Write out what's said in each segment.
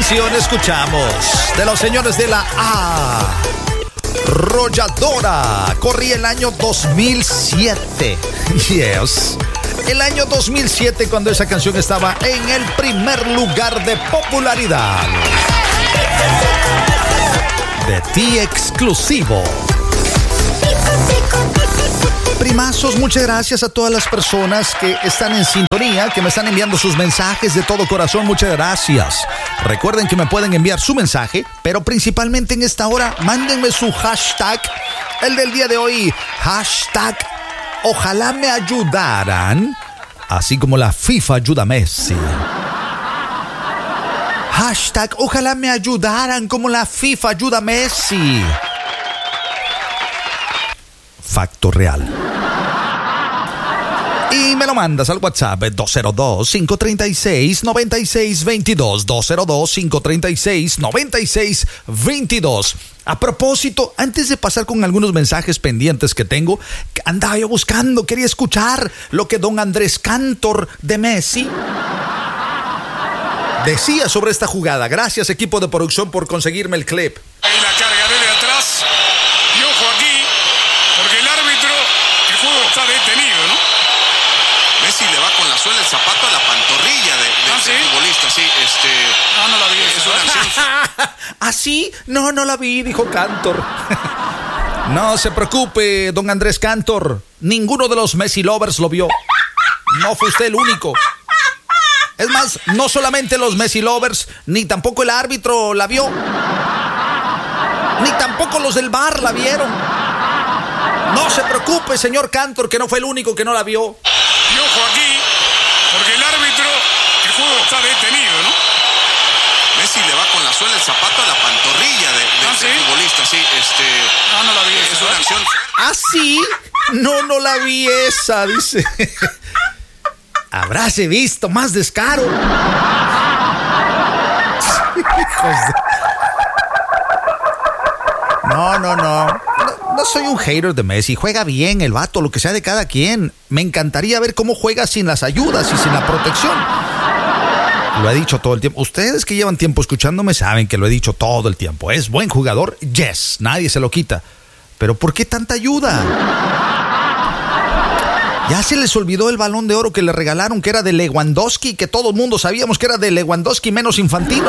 canción escuchamos? De los señores de la Arrolladora. Corría el año 2007. Yes. El año 2007, cuando esa canción estaba en el primer lugar de popularidad. De ti exclusivo. Primazos, muchas gracias a todas las personas que están en sintonía, que me están enviando sus mensajes de todo corazón. Muchas gracias. Recuerden que me pueden enviar su mensaje, pero principalmente en esta hora, mándenme su hashtag, el del día de hoy. Hashtag, ojalá me ayudaran, así como la FIFA ayuda a Messi. Hashtag, ojalá me ayudaran como la FIFA ayuda a Messi. Facto real. Y me lo mandas al WhatsApp 202-536-9622. 202-536-9622. A propósito, antes de pasar con algunos mensajes pendientes que tengo, andaba yo buscando, quería escuchar lo que don Andrés Cantor de Messi decía sobre esta jugada. Gracias, equipo de producción, por conseguirme el clip. Ahí la carga de atrás. Y ojo aquí, porque el árbitro, el juego está detenido, ¿no? Messi le va con la suela del zapato a la pantorrilla del futbolista, sí, no la vi, es una acción. ¿Ah, sí? No la vi, dijo Cantor. No se preocupe, don Andrés Cantor, ninguno de los Messi lovers lo vio. No fue usted el único. Es más, no solamente los Messi lovers, ni tampoco el árbitro la vio, ni tampoco los del VAR la vieron. No se preocupe, señor Cantor, que no fue el único que no la vio. Y ojo aquí, porque el árbitro, el juego está detenido, ¿no? Messi le va con la suela del zapato a la pantorrilla del futbolista, sí, no la vi, es una acción. ¿Ah, sí? No la vi esa, dice. Habráse visto más descaro. No soy un hater de Messi. Juega bien el vato, lo que sea de cada quien. Me encantaría ver cómo juega sin las ayudas y sin la protección. Lo he dicho todo el tiempo. Ustedes que llevan tiempo escuchándome saben que lo he dicho todo el tiempo. Es buen jugador, yes, nadie se lo quita. Pero ¿por qué tanta ayuda? Ya se les olvidó el Balón de Oro que le regalaron, que era de Lewandowski, que todo el mundo sabíamos que era de Lewandowski menos Infantino.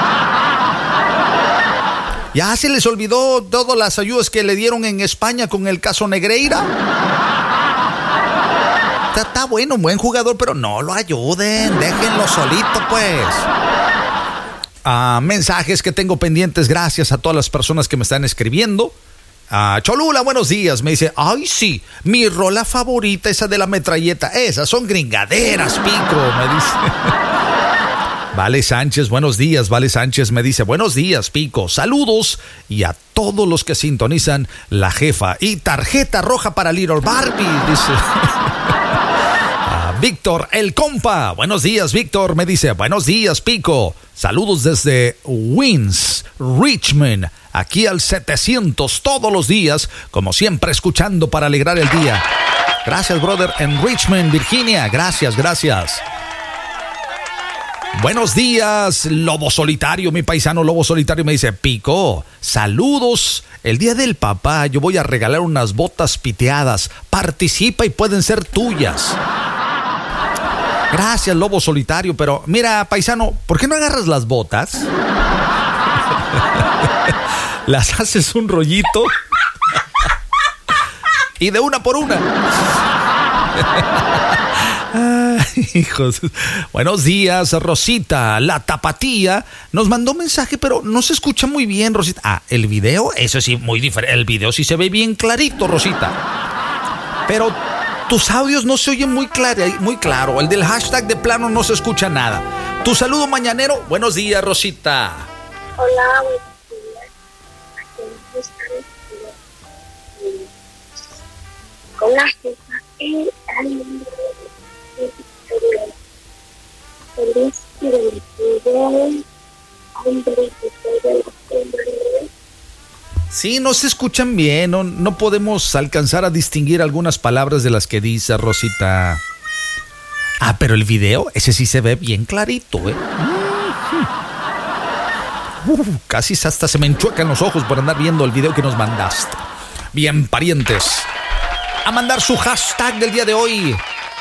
Ya se les olvidó todas las ayudas que le dieron en España con el caso Negreira. Está bueno, buen jugador, pero no lo ayuden, déjenlo solito, pues. Mensajes que tengo pendientes, gracias a todas las personas que me están escribiendo. Cholula, buenos días, me dice, ay sí, mi rola favorita, esa de la metralleta, esas son gringaderas, Pico, me dice. Vale Sánchez, buenos días, Vale Sánchez me dice, buenos días, Pico, saludos y a todos los que sintonizan La Jefa y tarjeta roja para Little Barbie, dice. Víctor, el compa, buenos días, Víctor, me dice, buenos días, Pico, saludos desde Wins, Richmond, aquí al 700 todos los días, como siempre escuchando para alegrar el día. Gracias, brother, en Richmond, Virginia, gracias. Buenos días, Lobo Solitario, mi paisano Lobo Solitario me dice, Pico, saludos, el día del papá yo voy a regalar unas botas piteadas, participa y pueden ser tuyas. Gracias, Lobo Solitario, pero mira, paisano, ¿por qué no agarras las botas? Las haces un rollito y de una por una. Hijos. Buenos días, Rosita, la tapatía nos mandó mensaje, pero no se escucha muy bien, Rosita. El video, eso sí, muy diferente. El video sí se ve bien clarito, Rosita, pero tus audios no se oyen muy claro. El del hashtag de plano no se escucha nada. Tu saludo mañanero. Buenos días, Rosita. Hola, buenos días. Aquí están con la jefa y feliz y bendecido hombre de todo el hombre. Sí, no se escuchan bien, no podemos alcanzar a distinguir algunas palabras de las que dice Rosita. Pero el video, ese sí se ve bien clarito, Casi hasta se me enchuecan los ojos por andar viendo el video que nos mandaste. Bien, parientes, a mandar su hashtag del día de hoy.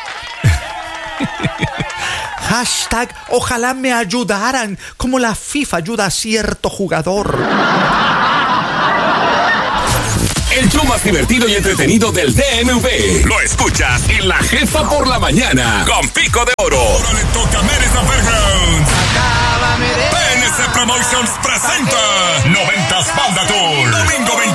Hashtag, ojalá me ayudaran como la FIFA ayuda a cierto jugador. El show más divertido y entretenido del DMV. Lo escuchas en La Jefa por la mañana con Pico de Oro. Ahora le toca a Merida Fairgrounds. PNC Promotions presenta 90s Banda Tour. Domingo 20.